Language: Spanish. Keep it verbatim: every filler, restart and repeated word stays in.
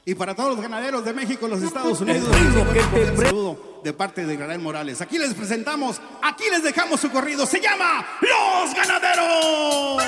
Y para todos los ganaderos de México, los Estados Unidos, un saludo de parte de Israel Morales. Aquí les presentamos, aquí les dejamos su corrido. Se llama Los Ganaderos.